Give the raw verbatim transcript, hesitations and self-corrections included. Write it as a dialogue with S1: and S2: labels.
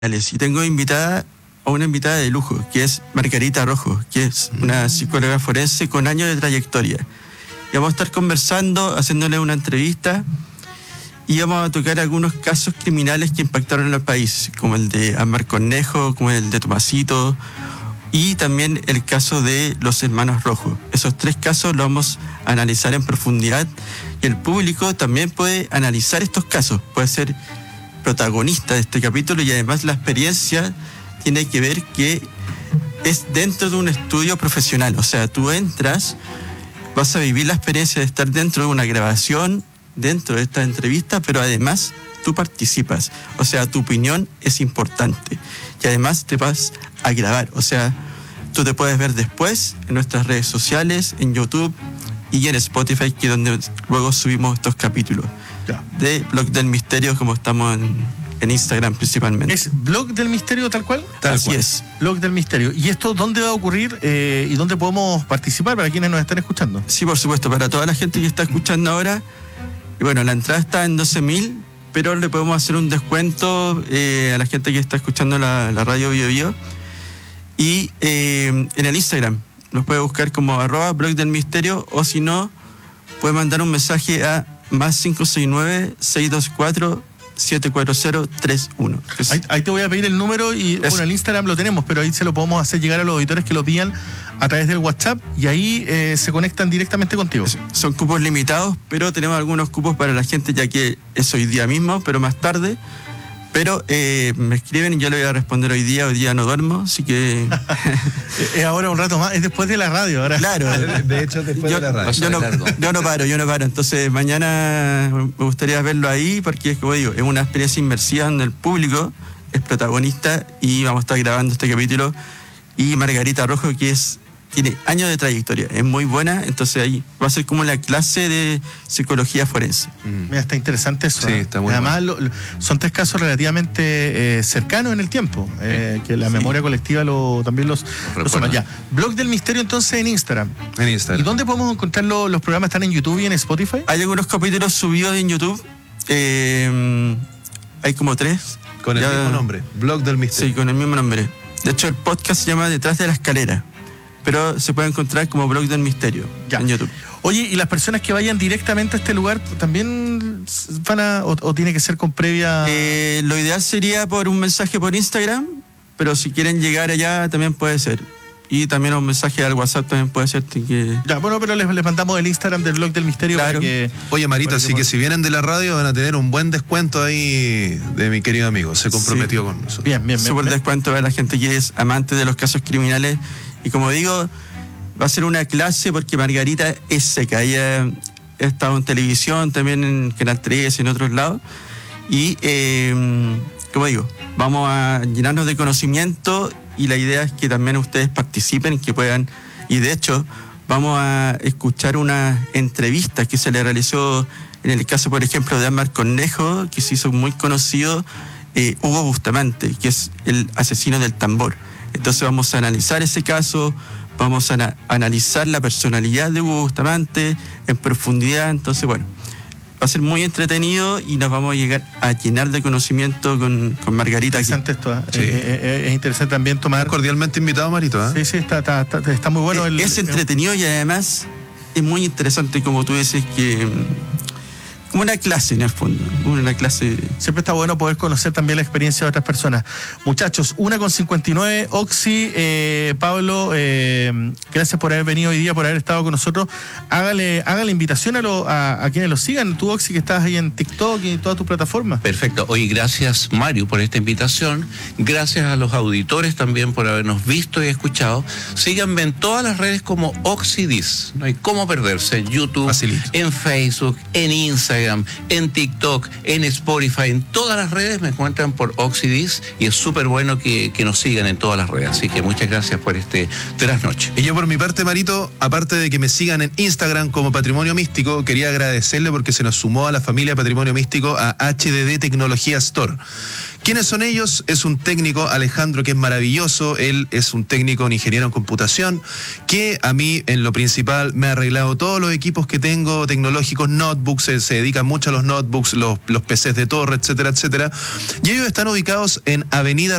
S1: Y tengo invitada a una invitada de lujo, que es Margarita Rojo, que es una psicóloga forense con años de trayectoria. Y vamos a estar conversando, haciéndole una entrevista, y vamos a tocar algunos casos criminales que impactaron en el país, como el de Ammar Cornejo, como el de Tomasito, y también el caso de los hermanos Rojo. Esos tres casos los vamos a analizar en profundidad, y el público también puede analizar estos casos, puede ser protagonista de este capítulo, y además la experiencia tiene que ver que es dentro de un estudio profesional. O sea, tú entras, vas a vivir la experiencia de estar dentro de una grabación, dentro de esta entrevista, pero además tú participas. O sea, tu opinión es importante. Y además te vas a grabar. O sea, tú te puedes ver después en nuestras redes sociales, en YouTube y en Spotify, que es donde luego subimos estos capítulos. Ya. De Blog del Misterio, como estamos en, en Instagram principalmente.
S2: ¿Es Blog del Misterio tal cual?
S1: Tal
S2: Así
S1: cual.
S2: es. Blog del Misterio. ¿Y esto dónde va a ocurrir eh, y dónde podemos participar para quienes nos están escuchando?
S1: Sí, por supuesto, para toda la gente que está escuchando ahora. Y bueno, la entrada está en doce mil, pero le podemos hacer un descuento eh, a la gente que está escuchando la, la radio Bio Bio. Y eh, en el Instagram nos puede buscar como arroba Blog del Misterio, o si no, puede mandar un mensaje a más cinco seis nueve, seis dos cuatro, siete cuatro cero, tres uno.
S2: Ahí, ahí te voy a pedir el número y
S1: Eso.
S2: bueno, el Instagram lo tenemos, pero ahí se lo podemos hacer llegar a los auditores que lo pidan a través del WhatsApp y ahí eh, se conectan directamente contigo.
S1: Eso. Son cupos limitados, pero tenemos algunos cupos para la gente, ya que es hoy día mismo, pero más tarde. Pero eh, me escriben y yo le voy a responder hoy día. Hoy día no duermo, así que...
S2: Es ahora un rato más, es después de la radio ahora.
S1: Claro.
S3: De hecho, después
S1: yo,
S3: de la radio.
S1: Yo no, yo no paro, yo no paro. Entonces mañana me gustaría verlo ahí, porque como digo, es una experiencia inmersiva donde el público es protagonista y vamos a estar grabando este capítulo. Y Margarita Rojo, que es tiene años de trayectoria, es muy buena, entonces ahí va a ser como la clase de psicología forense.
S2: Mm. Mira, está interesante eso.
S3: Sí,
S2: ¿eh?
S3: está muy
S2: Además,
S3: bueno.
S2: lo, lo, son tres casos relativamente eh, cercanos en el tiempo, eh, que la
S1: Sí.
S2: memoria colectiva lo, también los,
S3: Lo
S2: los toma. Ya. Blog del Misterio entonces en Instagram.
S3: En Instagram.
S2: ¿Y dónde podemos encontrar lo, los programas? ¿Están en YouTube y en Spotify?
S1: Hay algunos capítulos subidos en YouTube, eh, hay como tres.
S3: Con el
S1: Ya-
S3: mismo nombre, Blog del Misterio.
S1: Sí, con el mismo nombre. De hecho, el podcast se llama Detrás de la Escalera, pero se puede encontrar como Blog del Misterio
S2: Ya.
S1: en YouTube.
S2: Oye, ¿y las personas que vayan directamente a este lugar también van a, o, o tiene que ser con previa?
S1: Eh, lo ideal sería por un mensaje por Instagram, pero si quieren llegar allá también puede ser. Y también un mensaje al WhatsApp también puede ser. Que...
S2: Ya, bueno, pero les, les mandamos el Instagram del Blog del Misterio
S1: Claro.
S2: para que...
S3: Oye, Marito,
S2: para
S3: así que
S2: pod-
S3: si vienen de la radio van a tener un buen descuento ahí de mi querido amigo. Se comprometió
S1: Sí.
S3: con nosotros.
S2: Bien, bien, bien.
S1: Súper descuento a la gente que es amante de los casos criminales. Y como digo, va a ser una clase porque Margarita es seca. Ella ha estado en televisión, también en Canal tres y en otros lados. Y, eh, como digo, vamos a llenarnos de conocimiento y la idea es que también ustedes participen, que puedan... Y de hecho, vamos a escuchar una entrevista que se le realizó en el caso, por ejemplo, de Ammar Cornejo, que se hizo muy conocido, eh, Hugo Bustamante, que es el asesino del tambor. Entonces vamos a analizar ese caso, vamos a ana- analizar la personalidad de Hugo Bustamante en profundidad. Entonces, bueno, va a ser muy entretenido y nos vamos a llegar a llenar de conocimiento con, con Margarita aquí.
S2: Interesante esto. ¿eh?
S3: Sí.
S2: Eh, eh, eh, es interesante también tomar...
S3: Cordialmente invitado, Marito. ¿eh?
S2: Sí, sí, está, está, está, está muy bueno.
S1: Es-
S2: el,
S1: es entretenido y además es muy interesante, como tú dices, que mm, como una clase en el fondo, una clase.
S2: Siempre está bueno poder conocer también la experiencia de otras personas. Muchachos, una con cincuenta y nueve, Oxy, eh, Pablo, eh, gracias por haber venido hoy día, por haber estado con nosotros. Hágale, haga la invitación a, lo, a, a quienes lo sigan. Tú, Oxy, que estás ahí en TikTok y en todas tus plataformas.
S4: Perfecto. Oye, gracias Mario por esta invitación. Gracias a los auditores también por habernos visto y escuchado. Síganme en todas las redes como Oxydis. No hay cómo perderse. En YouTube,
S3: Facilito.
S4: en Facebook, en Instagram, en TikTok, en Spotify. En todas las redes me encuentran por Oxydis y es súper bueno que, que nos sigan en todas las redes. Así que muchas gracias por este trasnoche.
S3: Y yo por mi parte, Marito, aparte de que me sigan en Instagram como Patrimonio Místico, quería agradecerle porque se nos sumó a la familia Patrimonio Místico a H D D Tecnología Store, ¿Quiénes son ellos? Es un técnico, Alejandro, que es maravilloso. Él es un técnico, un ingeniero en computación, que a mí, en lo principal, me ha arreglado todos los equipos que tengo tecnológicos, notebooks, se, se dedican mucho a los notebooks, los, los P Cs de torre, etcétera, etcétera. Y ellos están ubicados en Avenida